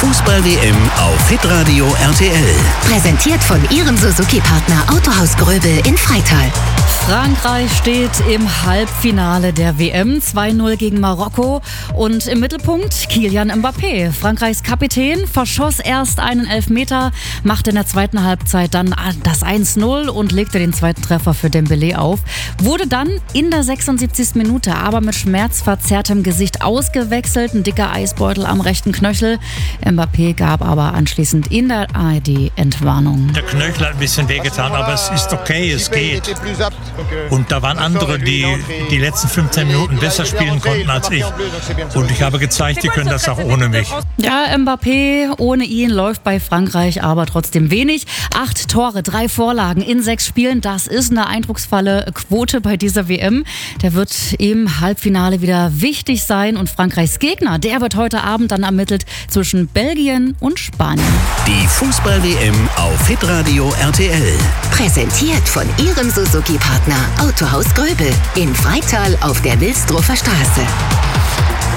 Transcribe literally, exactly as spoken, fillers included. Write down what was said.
Fußball-W M auf Hitradio R T L. Präsentiert von Ihrem Suzuki-Partner Autohaus Gröbel in Freital. Frankreich steht im Halbfinale der W M, zwei null gegen Marokko. Und im Mittelpunkt Kylian Mbappé. Frankreichs Kapitän verschoss erst einen Elfmeter, machte in der zweiten Halbzeit dann das eins null und legte den zweiten Treffer für Dembélé auf. Wurde dann in der sechsundsiebzigsten Minute aber mit schmerzverzerrtem Gesicht ausgewechselt. Ein dicker Eisbeutel am rechten Knöchel. Mbappé gab aber anschließend in der A R D Entwarnung. Der Knöchel hat ein bisschen wehgetan, aber es ist okay, es geht. Und da waren andere, die die letzten fünfzehn Minuten besser spielen konnten als ich. Und ich habe gezeigt, die können das auch ohne mich. Ja, Mbappé, ohne ihn läuft bei Frankreich aber trotzdem wenig. Acht Tore, drei Vorlagen in sechs Spielen, das ist eine eindrucksvolle Quote bei dieser W M. Der wird im Halbfinale wieder wichtig sein und Frankreichs Gegner, der wird heute Abend dann ermittelt zwischen Belgien und Spanien. Die Fußball-W M auf Hitradio R T L. Präsentiert von Ihrem Suzuki-Partner Autohaus Gröbel in Freital auf der Wilsdruffer Straße.